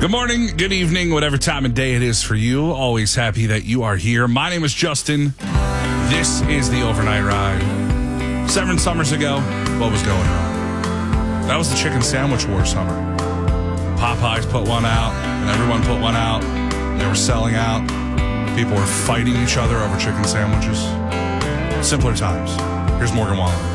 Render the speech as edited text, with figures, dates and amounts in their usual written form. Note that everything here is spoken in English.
Good morning, good evening, whatever time of day it is for you. Always happy that you are here. My name is Justin. This is the Overnight Ride. 7 summers ago, what was going on? That was the chicken sandwich war summer. Popeyes put one out, and everyone put one out. They were selling out. People were fighting each other over chicken sandwiches. Simpler times. Here's Morgan Wallen.